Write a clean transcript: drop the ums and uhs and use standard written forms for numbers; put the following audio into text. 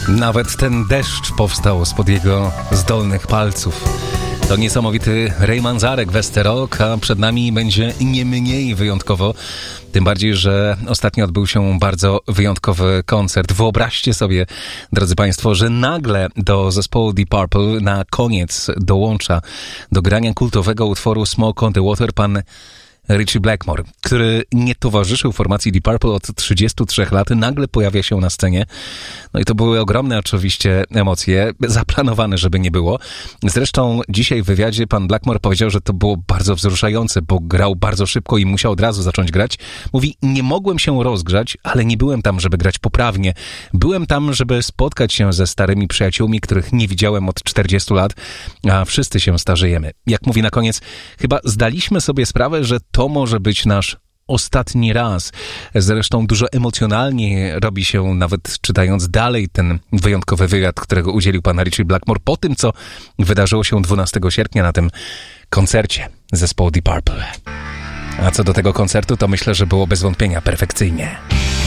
Nawet ten deszcz powstał spod jego zdolnych palców. To niesamowity Ray Manzarek, Westerok, a przed nami będzie nie mniej wyjątkowo. Tym bardziej, że ostatnio odbył się bardzo wyjątkowy koncert. Wyobraźcie sobie, drodzy Państwo, że nagle do zespołu Deep Purple na koniec dołącza do grania kultowego utworu Smoke on the Water pan Ritchie Blackmore, który nie towarzyszył formacji Deep Purple od 33 lat, nagle pojawia się na scenie. No i to były ogromne oczywiście emocje, zaplanowane, żeby nie było. Zresztą dzisiaj w wywiadzie pan Blackmore powiedział, że to było bardzo wzruszające, bo grał bardzo szybko i musiał od razu zacząć grać. Mówi, nie mogłem się rozgrzać, ale nie byłem tam, żeby grać poprawnie. Byłem tam, żeby spotkać się ze starymi przyjaciółmi, których nie widziałem od 40 lat, a wszyscy się starzejemy. Jak mówi na koniec, chyba zdaliśmy sobie sprawę, że to może być nasz ostatni raz. Zresztą dużo emocjonalnie robi się, nawet czytając dalej ten wyjątkowy wywiad, którego udzielił pan Ritchie Blackmore po tym, co wydarzyło się 12 sierpnia na tym koncercie zespołu Deep Purple. A co do tego koncertu, to myślę, że było bez wątpienia perfekcyjnie.